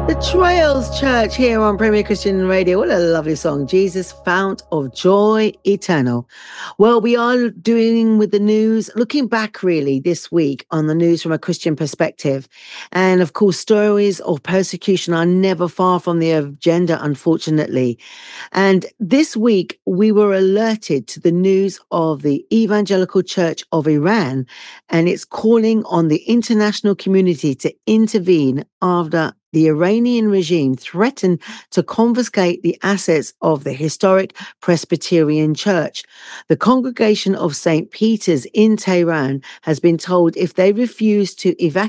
The Trails Church here on Premier Christian Radio. What a lovely song. Jesus, Fount of Joy Eternal. Well, we are doing with the news, looking back really this week on the news from a Christian perspective. And of course, stories of persecution are never far from the agenda, unfortunately. And this week, we were alerted to the news of the Evangelical Church of Iran and it's calling on the international community to intervene after the Iranian regime threatened to confiscate the assets of the historic Presbyterian Church. The congregation of St. Peter's in Tehran has been told if they refuse to evacuate